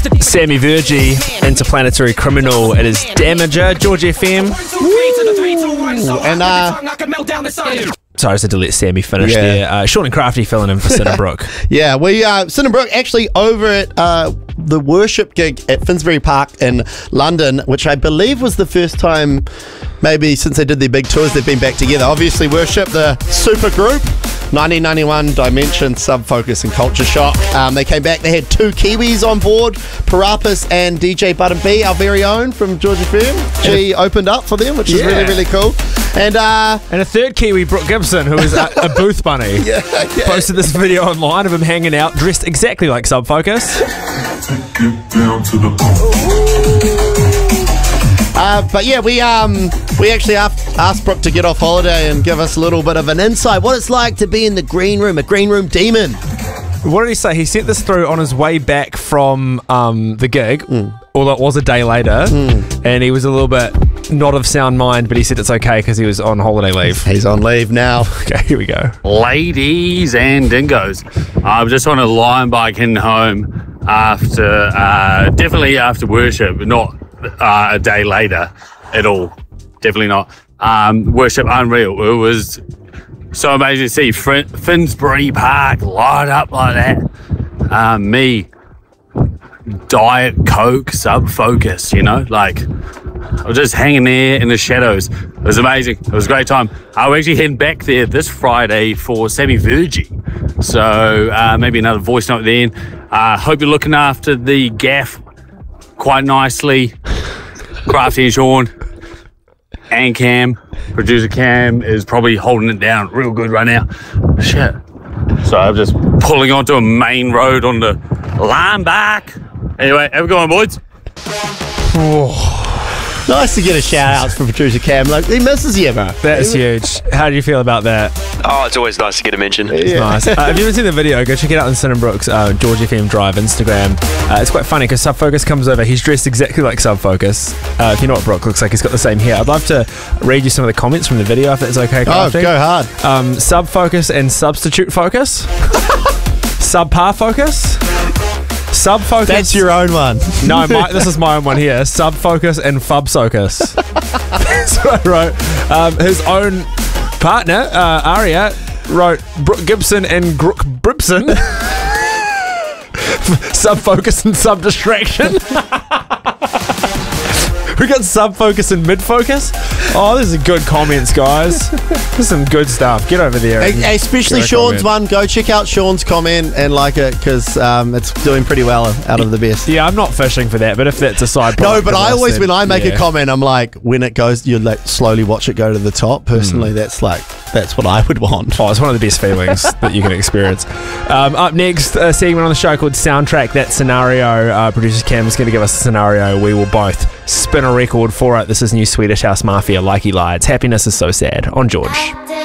Sammy Virgie, Interplanetary Criminal. It is Damager, George FM. And Sorry, I just had to let Sammy finish there. Sean and Crafty filling in for Sinnabrook. yeah, we Sinnabrook actually over at the worship gig at Finsbury Park in London, which I believe was the first time maybe since they did their big tours they've been back together. Obviously Worship, the super group, 1991, Dimension, Subfocus and Culture Shock. They came back, they had two Kiwis on board, Parappas and DJ Button B, our very own from George FM. She opened up for them, which is really, really cool. And a third Kiwi, Brooke Gibson, who is a booth bunny, posted this video online of him hanging out dressed exactly like Subfocus. But yeah, we actually asked Brooke to get off holiday and give us a little bit of an insight what it's like to be in the green room, a green room demon. What did he say? He sent this through on his way back from the gig, although it was a day later, and he was a little bit not of sound mind, but he said it's okay because he was on holiday leave. He's on leave now. Okay, here we go. Ladies and dingoes, I'm just on a line biking home after, definitely after worship, not a day later at all. Definitely not. Worship unreal. It was so amazing to see Finsbury Park light up like that. Me, Diet Coke, Subfocus, you know, like I was just hanging there in the shadows. It was amazing. It was a great time. I'll actually head back there this Friday for Sammy Virgie. So maybe another voice note then. Hope you're looking after the gaff quite nicely. Crafty and Sean and Cam, producer Cam, is probably holding it down real good right now. Shit. So I'm just pulling onto a main road on the line back. Anyway, have a good one, boys. Nice to get a shout out from producer Cam. Like, he misses you, bro. That is huge. How do you feel about that? Oh, it's always nice to get a mention. It's nice. If you haven't seen the video, go check it out on Sinnabrook's George FM Drive Instagram. It's quite funny because Subfocus comes over. He's dressed exactly like Subfocus. If you know what Brooke looks like, he's got the same hair. I'd love to read you some of the comments from the video if that's okay. Crafty. Oh, go hard. Subfocus and substitute focus. Subpar focus. Subfocus. That's your own one. No, this is my own one here. Subfocus and Fubsocus. That's what I wrote. His own partner, Aria, wrote Brooke Gibson and Grook Bribson. Subfocus and subdistraction. We got subfocus and mid-focus. Oh, these are good comments, guys. This is some good stuff. Get over there. Especially Sean's one. Go check out Sean's comment and like it because it's doing pretty well out of the best. Yeah, I'm not fishing for that, but if that's a side No, product but of I us, always, then, when I make yeah. a comment, I'm like, when it goes, you like slowly watch it go to the top. Personally, that's what I would want. Oh, it's one of the best feelings that you can experience. Up next, a segment on the show called Soundtrack That Scenario. Producer Cam is going to give us a scenario. We will both spin a record for it. This is new Swedish House Mafia, Like He Lied. Happiness is so sad on George.